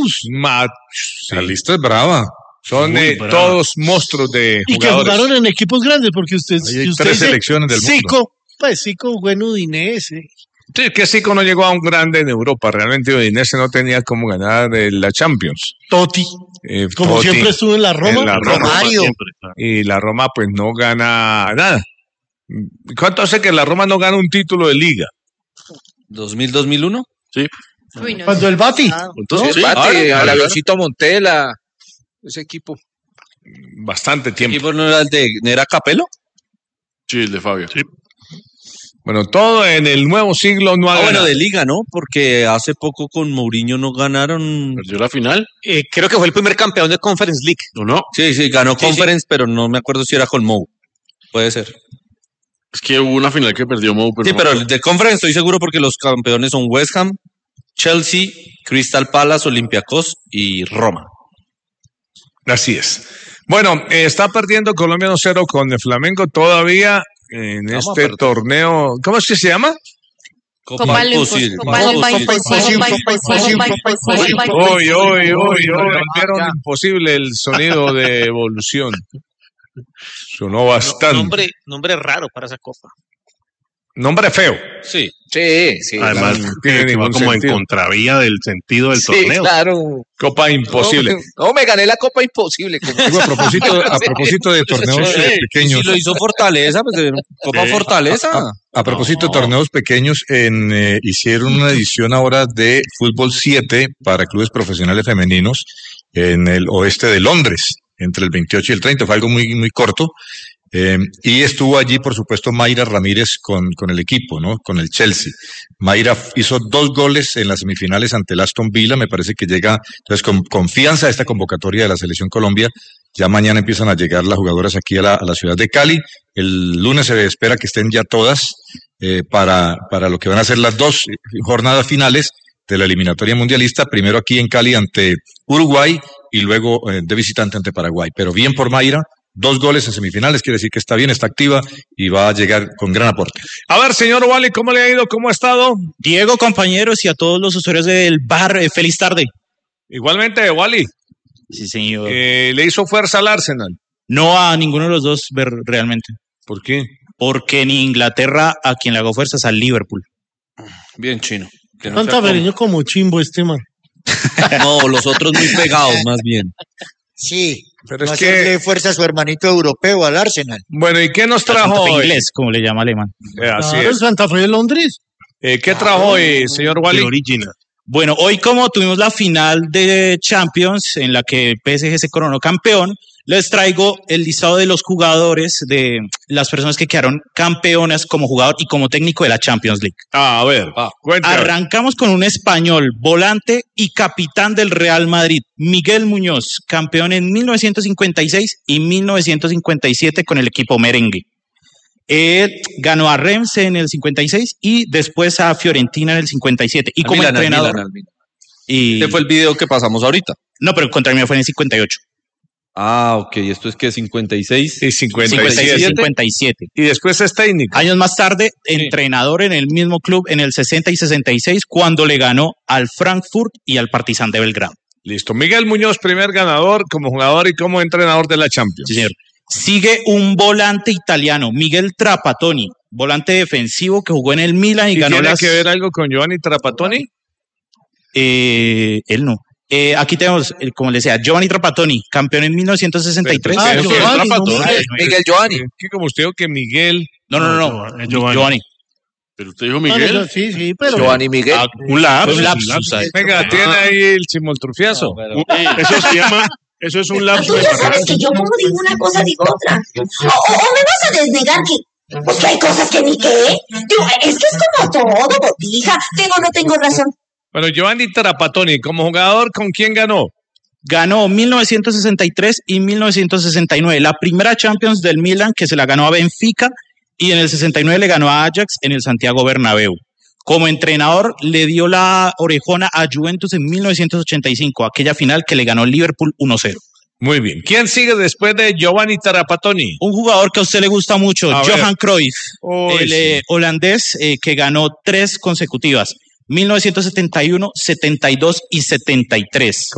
Juventus. Sí. La lista es brava. Son todos monstruos de jugadores. Y que jugaron en equipos grandes, porque usted... Hay tres selecciones del mundo. Zico jugó en Udinese. Sí, es que Zico no llegó a un grande en Europa. Realmente Udinese no tenía como ganar la Champions. Totti. Como Totti, siempre estuvo en la Roma. En la Roma. Romario. Y la Roma pues no gana nada. ¿Cuánto hace que la Roma no gana un título de liga? ¿2000-2001? Sí. Cuando el Bati. Entonces, Sí, Bate, al avioncito Montela, ese equipo. Bastante tiempo. ¿Y no era el de era Capello? Sí, el de Fabio. Sí. Bueno, todo en el nuevo siglo no ha ganado. Bueno, de liga, ¿no? Porque hace poco con Mourinho no ganaron. ¿Perdió la final? Creo que fue el primer campeón de Conference League. ¿O no? Sí, ganó Conference, pero no me acuerdo si era con Mou. Puede ser. Es que hubo una final que perdió Mou. Sí, pero el de Conference estoy seguro porque los campeones son West Ham, Chelsea, Crystal Palace, Olympiacos y Roma. Así es. Bueno, está perdiendo Colombia 1-0 con el Flamengo todavía en este torneo. ¿Cómo es que se llama? Copa Imposible. Hoy, volvieron imposible el sonido de evolución. Sonó bastante. Nombre raro para esa copa. Nombre feo. Sí. Sí. Además, tiene que va ningún como sentido. en contravía del sentido del torneo. Sí, claro. Copa imposible. No, me gané la Copa Imposible. Digo, a propósito de torneos pequeños. Si lo hizo Fortaleza, pues Copa Fortaleza. A propósito de torneos pequeños, hicieron una edición ahora de Fútbol 7 para clubes profesionales femeninos en el oeste de Londres, entre el 28 y el 30. Fue algo muy, muy corto. Y estuvo allí, por supuesto, Mayra Ramírez con el equipo, ¿no? Con el Chelsea. Mayra hizo 2 goles en las semifinales ante el Aston Villa. Me parece que llega, entonces, con confianza a esta convocatoria de la Selección Colombia. Ya mañana empiezan a llegar las jugadoras aquí a la ciudad de Cali. El lunes se espera que estén ya todas para lo que van a ser las 2 jornadas finales de la eliminatoria mundialista. Primero aquí en Cali ante Uruguay y luego de visitante ante Paraguay. Pero bien por Mayra. 2 goles en semifinales, quiere decir que está bien, está activa y va a llegar con gran aporte. A ver, señor Wally, ¿cómo le ha ido? ¿Cómo ha estado? Diego, compañeros y a todos los usuarios del bar, feliz tarde. Igualmente, Wally. Sí, señor. ¿Le hizo fuerza al Arsenal? No a ninguno de los dos realmente. ¿Por qué? Porque en Inglaterra a quien le hago fuerza es al Liverpool. Bien chino. Que no Tanta sea como- vereño como chimbo este man. No, los otros muy pegados, más bien. Sí. Pero es Va a que... hacerle fuerza a su hermanito europeo, al Arsenal. Bueno, ¿y qué nos Santa trajo Fe hoy? inglés, como le llama alemán. Así Claro, es. Santa Fe de Londres. ¿Qué trajo hoy, señor Wally? Original. Bueno, hoy como tuvimos la final de Champions en la que PSG se coronó campeón, les traigo el listado de los jugadores, de las personas que quedaron campeonas como jugador y como técnico de la Champions League. A ver, cuéntame. Arrancamos con un español, volante y capitán del Real Madrid, Miguel Muñoz, campeón en 1956 y 1957 con el equipo merengue. Ganó a Rennes en el 56 y después a Fiorentina en el 57. Y como entrenador... Al Milan. Y... Este fue el video que pasamos ahorita. No, pero contra mí fue en el 58. Ah, ok. ¿Esto es que 56? Y 57. 57. Y después es técnico. Años más tarde, entrenador en el mismo club en el 60 y 66, cuando le ganó al Frankfurt y al Partizan de Belgrado. Listo. Miguel Muñoz, primer ganador como jugador y como entrenador de la Champions. Sí, señor. Sigue un volante italiano, Miguel Trapattoni, volante defensivo que jugó en el Milan y ganó ¿Tiene las... que ver algo con Giovanni Trapattoni? Él no. Aquí tenemos, como le decía, Giovanni Trapattoni, campeón en 1963. Ah, Pero, Giovanni, Trapattoni. no, Miguel Giovanni. Que como usted dijo que Miguel... No. Giovanni. Pero usted dijo Miguel. Sí, pero... Giovanni Miguel. Un lapsus. Un lapsus ahí. Venga, tiene ahí el chimoltrufiazo. Eso se llama, eso es un Tú lapsus. ya sabes que yo como digo una cosa digo otra. O me vas a desnegar pues que hay cosas que ni qué. Digo, es que es como todo, botija. Tengo o no tengo razón. Bueno, Giovanni Trapattoni, como jugador, ¿con quién ganó? Ganó 1963 y 1969, la primera Champions del Milan que se la ganó a Benfica y en el 69 le ganó a Ajax en el Santiago Bernabéu. Como entrenador le dio la orejona a Juventus en 1985, aquella final que le ganó Liverpool 1-0. Muy bien. ¿Quién sigue después de Giovanni Trapattoni? Un jugador que a usted le gusta mucho, A Johan ver. Cruyff, Uy, el sí. holandés que ganó 3 consecutivas, 1971, 72 y 73.